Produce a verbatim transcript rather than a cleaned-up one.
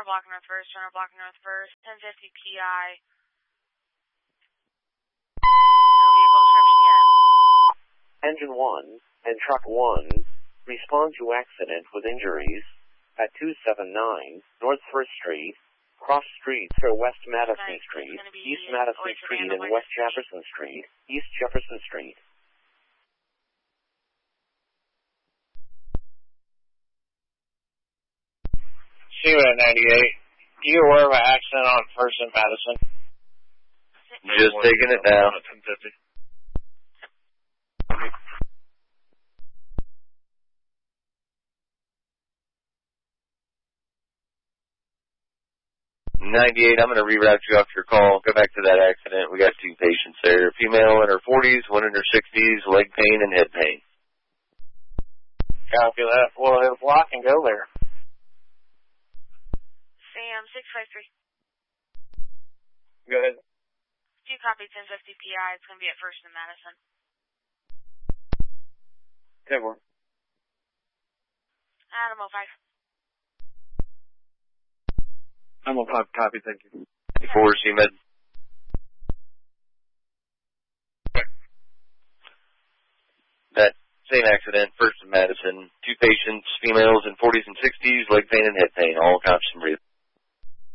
block north first, center block north first, ten fifty P I. No vehicle description yet. Engine one and truck one respond to accident with injuries at two seventy-nine North First Street, cross streets for West Madison Street, East Madison Street, and West Jefferson Street, East Jefferson Street. C W ninety-eight, you aware of an accident on First and Madison? Just taking it down. ten fifty. ninety-eight, I'm going to reroute you off your call. Go back to that accident. We got two patients there. Female in her forties, one in her sixties, leg pain and head pain. Copy that. Well, it'll block and go there. Sam, six five three. Go ahead. Do you copy ten fifty P I? It's going to be at First and Madison. ten four. Adam oh five. I'm on five. Copy. Thank you. Four, C Med. That same accident, First and Madison. Two patients, females in forties and sixties, leg pain and head pain. All cops and breathe.